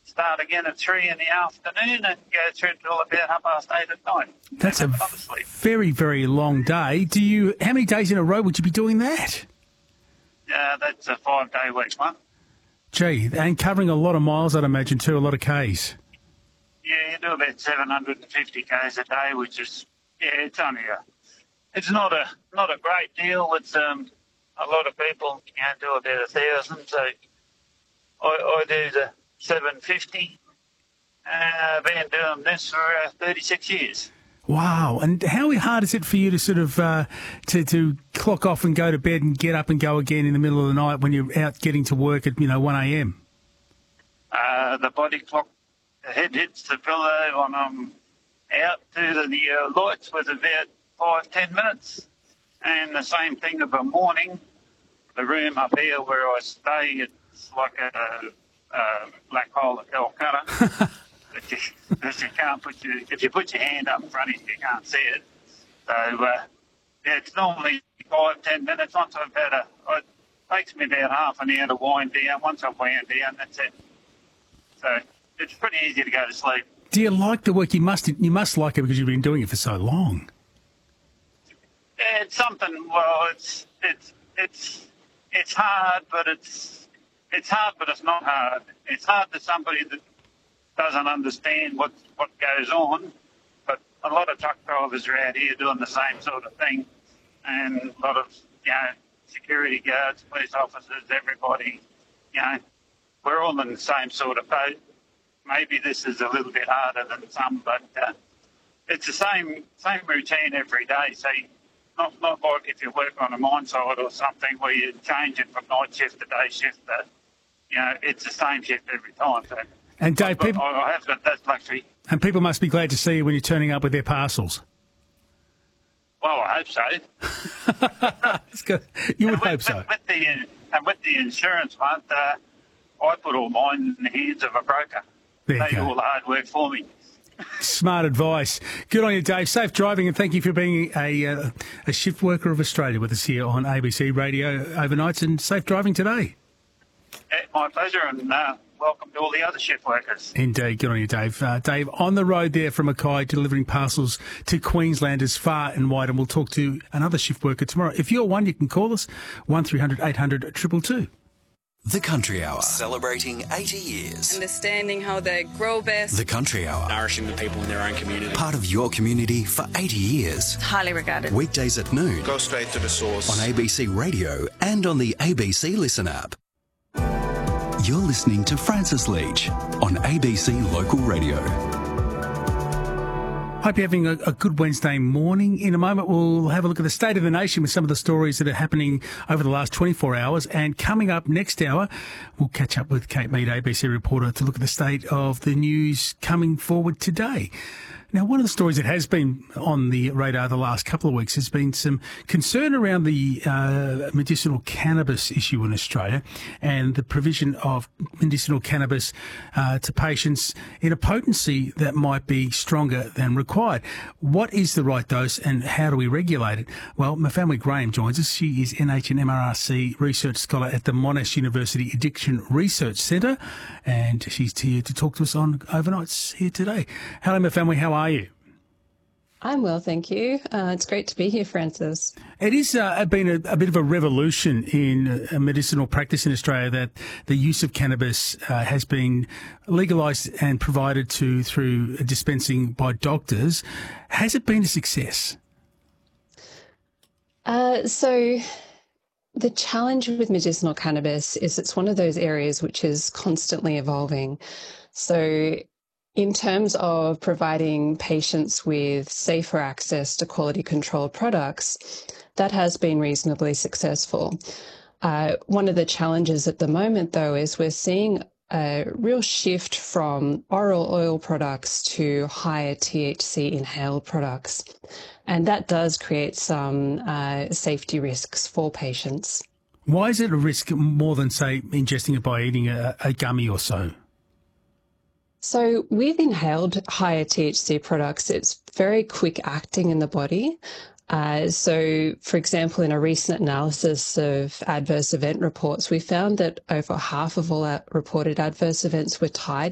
start again at 3 in the afternoon and go through till about 8:30 at night. That's a very, very long day. How many days in a row would you be doing that? That's a 5-day week, one. Gee, and covering a lot of miles, I'd imagine, too, a lot of Ks. Yeah, you do about 750 Ks a day, which is, it's only it's not a great deal. It's a lot of people do about 1,000, so I do the 750. I've been doing this for 36 years. Wow. And how hard is it for you to sort of to clock off and go to bed and get up and go again in the middle of the night when you're out getting to work at 1 a.m? The body clock, the head hits the pillow when I'm out to the lights with about 5-10 minutes. And the same thing of a morning. The room up here where I stay, it's like a black hole at Calcutta. If you put your hand up in front of you, you can't see it. So it's normally 5-10 minutes. Once I've it takes me about half an hour to wind down. Once I've wound down, that's it. So it's pretty easy to go to sleep. Do you like the work? You must like it because you've been doing it for so long. It's something. Well, it's hard, but it's hard, but it's not hard. It's hard to somebody that doesn't understand what goes on, but a lot of truck drivers are out here doing the same sort of thing, and a lot of security guards, police officers, everybody, we're all in the same sort of boat. Maybe this is a little bit harder than some, but it's the same routine every day. So not like if you work on a mine site or something where you're changing from night shift to day shift. It's the same shift every time. So. And Dave, I have got that luxury. And people must be glad to see you when you're turning up with their parcels. Well, I hope so. That's good. You would hope so. With the insurance one, I put all mine in the hands of a broker. They do all the hard work for me. Smart advice. Good on you, Dave. Safe driving, and thank you for being a shift worker of Australia with us here on ABC Radio overnights, and safe driving today. My pleasure, and welcome to all the other shift workers. Indeed. Good on you, Dave. Dave, on the road there from Mackay, delivering parcels to Queenslanders far and wide, and we'll talk to another shift worker tomorrow. If you're one, you can call us, 1300 800 222. The Country Hour, celebrating 80 years. Understanding how they grow best. The Country Hour, nourishing the people in their own community. Part of your community for 80 years. Highly regarded. Weekdays at noon. Go straight to the source. On ABC Radio and on the ABC Listen app. You're listening to Francis Leach on ABC Local Radio. Hope you're having a good Wednesday morning. In a moment, we'll have a look at the state of the nation with some of the stories that are happening over the last 24 hours. And coming up next hour, we'll catch up with Kate Mead, ABC reporter, to look at the state of the news coming forward today. Now, one of the stories that has been on the radar the last couple of weeks has been some concern around the medicinal cannabis issue in Australia and the provision of medicinal cannabis to patients in a potency that might be stronger than required. What is the right dose and how do we regulate it? Well, Mafalmi Graham joins us. She is NH and MRRC research scholar at the Monash University Addiction Research Centre, and she's here to talk to us on overnights here today. Hello, Mafalmi. How are you? I'm well, thank you. It's great to be here, Francis. It is been a bit of a revolution in medicinal practice in Australia that the use of cannabis has been legalised and provided through dispensing by doctors. Has it been a success? So the challenge with medicinal cannabis is it's one of those areas which is constantly evolving. So in terms of providing patients with safer access to quality controlled products, that has been reasonably successful. One of the challenges at the moment, though, is we're seeing a real shift from oral oil products to higher THC inhaled products. And that does create some safety risks for patients. Why is it a risk more than, say, ingesting it by eating a gummy or so? So with inhaled higher THC products, it's very quick acting in the body. So, for example, in a recent analysis of adverse event reports, we found that over half of all reported adverse events were tied